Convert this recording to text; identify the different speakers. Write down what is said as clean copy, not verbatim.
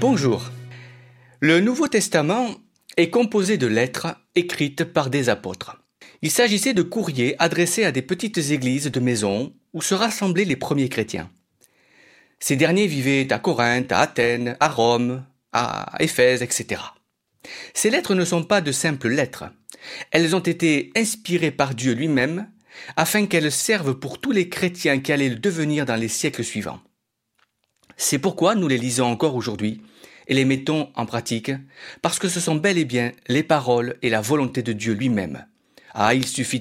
Speaker 1: Bonjour. Le Nouveau Testament est composé de lettres écrites par des apôtres. Il s'agissait de courriers adressés à des petites églises de maison où se rassemblaient les premiers chrétiens. Ces derniers vivaient à Corinthe, à Athènes, à Rome, à Éphèse, etc. Ces lettres ne sont pas de simples lettres. Elles ont été inspirées par Dieu lui-même afin qu'elles servent pour tous les chrétiens qui allaient le devenir dans les siècles suivants. C'est pourquoi nous les lisons encore aujourd'hui et les mettons en pratique, parce que ce sont bel et bien les paroles et la volonté de Dieu lui-même. Il suffit